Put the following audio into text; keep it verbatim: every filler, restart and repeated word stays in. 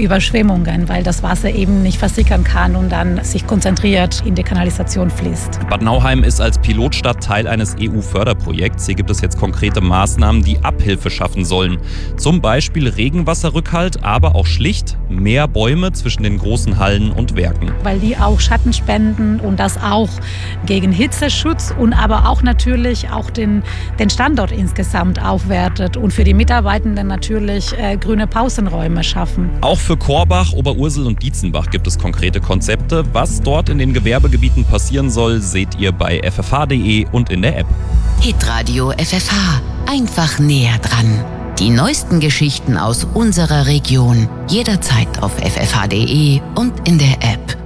Überschwemmungen, weil das Wasser eben nicht versickern kann und dann sich konzentriert in die Kanalisation fließt. Bad Nauheim ist als Pilotstadt Teil eines E U-Förderprojekts. Hier gibt es jetzt konkrete Maßnahmen, die Abhilfe schaffen sollen. Zum Beispiel Regenwasserrückhalt, aber auch schlicht mehr Bäume zwischen den großen Hallen und Werken. Weil die auch Schatten spenden und das auch gegen Hitzeschutz und aber auch natürlich auch den, den Standort insgesamt aufwertet und für die Mitarbeitenden natürlich äh, grüne Pausenräume schaffen. Auch für Korbach, Oberursel und Dietzenbach gibt es konkrete Konzepte. Was dort in den Gewerbegebieten passieren soll, seht ihr bei f f h punkt d e und in der App. Hitradio F F H. Einfach näher dran. Die neuesten Geschichten aus unserer Region. Jederzeit auf f f h punkt d e und in der App.